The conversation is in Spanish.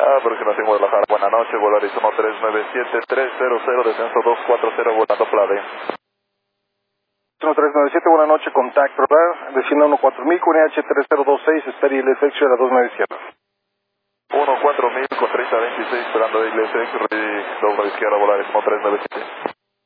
Aproximación Guadalajara, buenas noches, Volaris 1397-300, descenso 240, volando Plade. 1397, buenas noches, contacto, ¿verdad? Destino 14000, con H3026, espera ILSX a la 297. 14000 con 3026, esperando ILSX, doble izquierda, Volaris 1397.